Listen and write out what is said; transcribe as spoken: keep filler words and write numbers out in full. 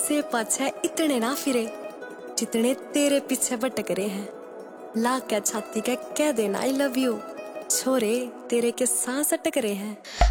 से पाछे इतने ना फिरे जितने तेरे पीछे भटक रहे हैं। ला के छाती के कह देना आई लव यू, छोरे तेरे के सांस अटक रहे हैं।